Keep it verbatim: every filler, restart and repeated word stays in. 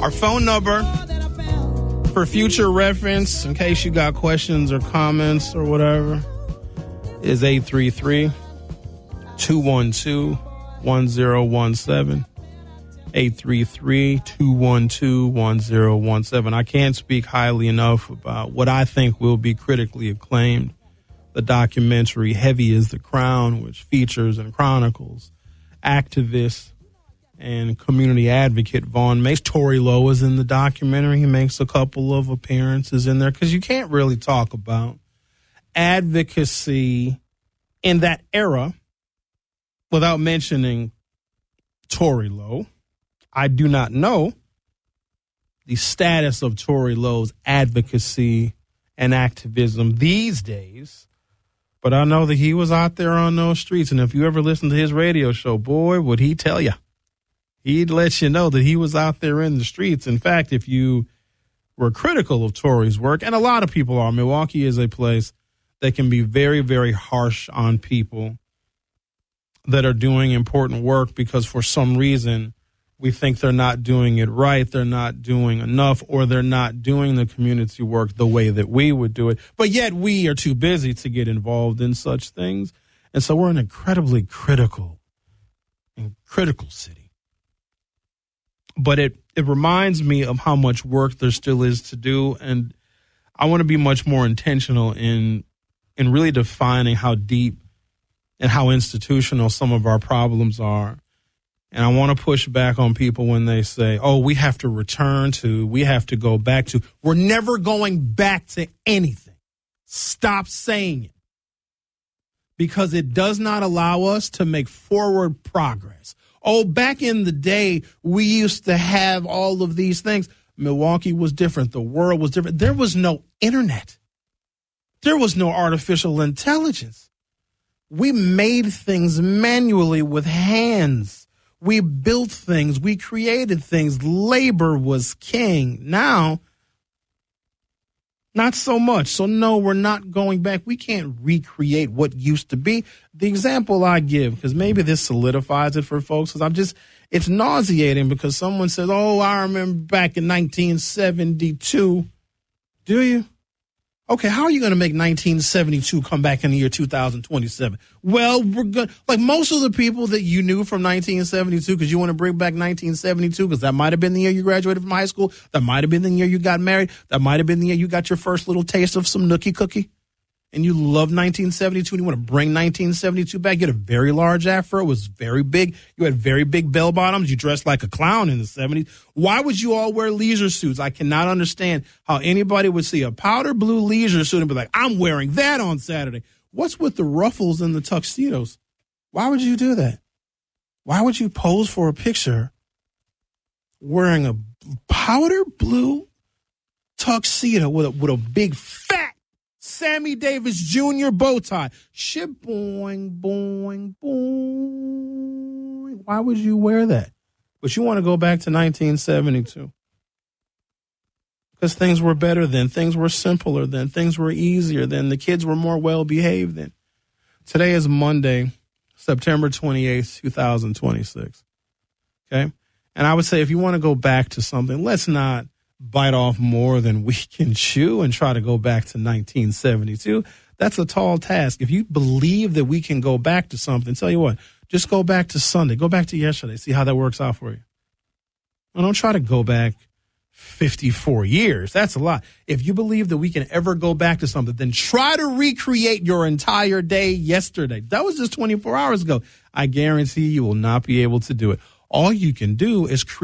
Our phone number for future reference, in case you got questions or comments or whatever, is eight three three, two one two, one zero one seven. eight three three, two one two, one zero one seven. I can't speak highly enough about what I think will be critically acclaimed. The documentary Heavy is the Crown, which features and chronicles activist and community advocate Vaughn Mace. Tory Lowe is in the documentary. He makes a couple of appearances in there because you can't really talk about advocacy in that era without mentioning Tory Lowe. I do not know the status of Tory Lowe's advocacy and activism these days, but I know that he was out there on those streets. And if you ever listen to his radio show, boy, would he tell you. He'd let you know that he was out there in the streets. In fact, if you were critical of Tory's work, and a lot of people are, Milwaukee is a place that can be very, very harsh on people that are doing important work because for some reason we think they're not doing it right, they're not doing enough, or they're not doing the community work the way that we would do it. But yet we are too busy to get involved in such things. And so we're an incredibly critical and critical city. But it, it reminds me of how much work there still is to do. And I want to be much more intentional in in really defining how deep and how institutional some of our problems are. And I want to push back on people when they say, oh, we have to return to, we have to go back to. We're never going back to anything. Stop saying it. Because it does not allow us to make forward progress. Oh, back in the day, we used to have all of these things. Milwaukee was different. The world was different. There was no internet. There was no artificial intelligence. We made things manually with hands. We built things. We created things. Labor was king. Now, not so much. So, no, we're not going back. We can't recreate what used to be. The example I give, because maybe this solidifies it for folks, because I'm just, it's nauseating because someone says, oh, I remember back in nineteen seventy-two. Do you? Okay, how are you going to make nineteen seventy-two come back in the year two thousand twenty-seven? Well, we're going like most of the people that you knew from nineteen seventy-two, because you want to bring back nineteen seventy-two, because that might have been the year you graduated from high school. That might have been the year you got married. That might have been the year you got your first little taste of some nookie cookie. And you love nineteen seventy-two and you want to bring nineteen seventy-two back. You had a very large afro. It was very big. You had very big bell bottoms. You dressed like a clown in the seventies. Why would you all wear leisure suits? I cannot understand how anybody would see a powder blue leisure suit and be like, I'm wearing that on Saturday. What's with the ruffles and the tuxedos? Why would you do that? Why would you pose for a picture wearing a powder blue tuxedo with a, with a big fat Sammy Davis Junior bow tie? Shit, boing, boing, boing. Why would you wear that? But you want to go back to nineteen seventy-two. Because things were better then. Things were simpler then. Things were easier then. The kids were more well-behaved then. Today is Monday, September twenty-eighth, twenty twenty-six. Okay? And I would say if you want to go back to something, let's not bite off more than we can chew and try to go back to nineteen seventy-two. That's a tall task. If you believe that we can go back to something, tell you what, just go back to Sunday. Go back to yesterday. See how that works out for you. And don't try to go back fifty-four years. That's a lot. If you believe that we can ever go back to something, then try to recreate your entire day yesterday. That was just twenty-four hours ago. I guarantee you will not be able to do it. All you can do is create